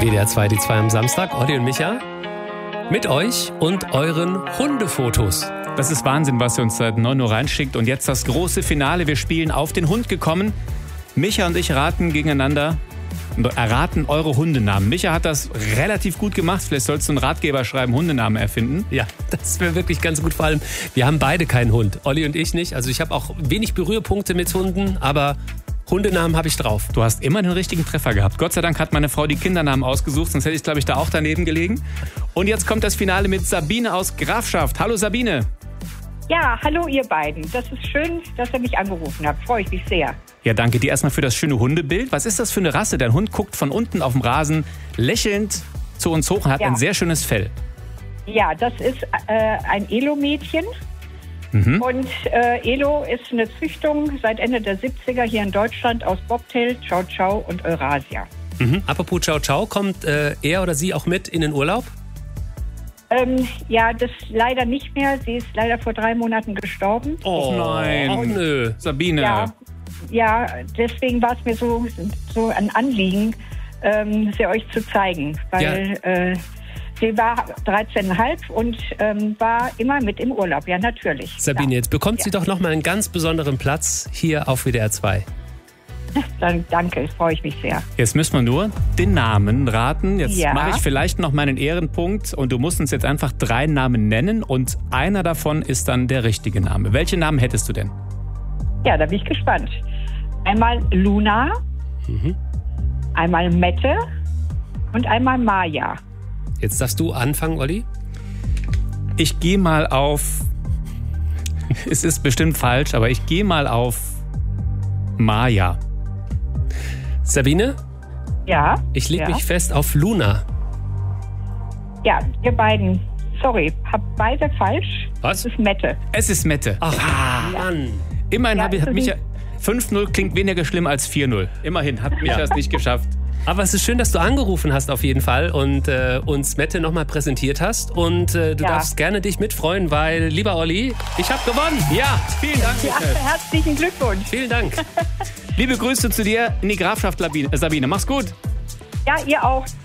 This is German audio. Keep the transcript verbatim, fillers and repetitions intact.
W D R zwei, die zwei am Samstag. Olli und Micha mit euch und euren Hundefotos. Das ist Wahnsinn, was ihr uns seit neun Uhr reinschickt. Und jetzt das große Finale. Wir spielen auf den Hund gekommen. Micha und ich raten gegeneinander, erraten eure Hundenamen. Micha hat das relativ gut gemacht. Vielleicht sollst du einen Ratgeber schreiben, Hundenamen erfinden. Ja, das wäre wirklich ganz gut. Vor allem, wir haben beide keinen Hund. Olli und ich nicht. Also ich habe auch wenig Berührpunkte mit Hunden, aber Hundenamen habe ich drauf. Du hast immer den richtigen Treffer gehabt. Gott sei Dank hat meine Frau die Kindernamen ausgesucht, sonst hätte ich, glaube ich, da auch daneben gelegen. Und jetzt kommt das Finale mit Sabine aus Grafschaft. Hallo Sabine. Ja, hallo ihr beiden. Das ist schön, dass ihr mich angerufen habt. Freue ich mich sehr. Ja, danke dir erstmal für das schöne Hundebild. Was ist das für eine Rasse? Dein Hund guckt von unten auf dem Rasen lächelnd zu uns hoch und hat ja. ein sehr schönes Fell. Ja, das ist äh, ein Elo-Mädchen. Mhm. Und äh, Elo ist eine Züchtung seit Ende der siebziger hier in Deutschland aus Bobtail, Chow Chow und Eurasia. Mhm. Apropos Chow Chow, kommt äh, er oder sie auch mit in den Urlaub? Ähm, ja, das leider nicht mehr. Sie ist leider vor drei Monaten gestorben. Oh nein, oh, nö. Sabine. Ja, ja, deswegen war es mir so, so ein Anliegen, ähm, sie euch zu zeigen. Weil ja. äh, sie war dreizehn Komma fünf und ähm, war immer mit im Urlaub. Ja, natürlich. Sabine, ja. jetzt bekommt ja. sie doch nochmal einen ganz besonderen Platz hier auf W D R zwei. Dann, danke, freue ich mich sehr. Jetzt müssen wir nur den Namen raten. Jetzt ja. mache ich vielleicht noch meinen Ehrenpunkt und du musst uns jetzt einfach drei Namen nennen und einer davon ist dann der richtige Name. Welchen Namen hättest du denn? Ja, da bin ich gespannt. Einmal Luna, mhm. einmal Mette und einmal Maja. Jetzt darfst du anfangen, Olli. Ich gehe mal auf, es ist bestimmt falsch, aber ich gehe mal auf Maja. Sabine? Ja? Ich lege ja. mich fest auf Luna. Ja, ihr beiden. Sorry, habt beide falsch. Was? Es ist Mette. Es ist Mette. Ach, ah, Mann. Immerhin ja, hat also Micha... fünf null klingt weniger schlimm als vier null. Immerhin hat Micha es nicht geschafft. Aber es ist schön, dass du angerufen hast auf jeden Fall und äh, uns Mette nochmal präsentiert hast. Und äh, du ja. darfst gerne dich mitfreuen, weil, lieber Olli, ich habe gewonnen. Ja, vielen Dank. Ja, herzlichen Glückwunsch. Vielen Dank. Liebe Grüße zu dir in die Grafschaft Sabine. Mach's gut. Ja, ihr auch.